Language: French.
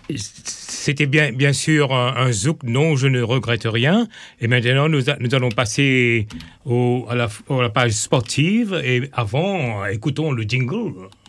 C'était bien sûr un zouk dont je ne regrette rien. Et maintenant, nous allons passer à la page sportive. Et avant, écoutons le jingle.